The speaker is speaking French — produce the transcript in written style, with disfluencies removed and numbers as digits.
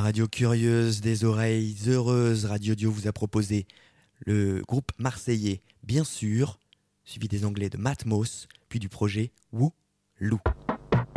radio curieuse des oreilles heureuses, Radio Dio vous a proposé le groupe marseillais Bien sûr, suivi des Anglais de Matmos, puis du projet Woo Lou.